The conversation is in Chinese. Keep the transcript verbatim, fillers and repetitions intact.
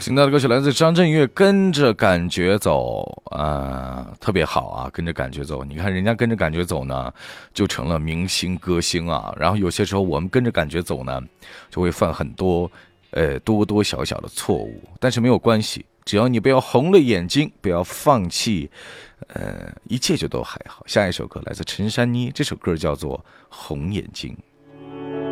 听到的歌曲来自张震岳，跟着感觉走啊、呃，特别好啊，跟着感觉走。你看人家跟着感觉走呢，就成了明星歌星啊。然后有些时候我们跟着感觉走呢，就会犯很多呃多多小小的错误，但是没有关系，只要你不要红了眼睛，不要放弃，呃，一切就都还好。下一首歌来自陈珊妮，这首歌叫做《红眼睛》。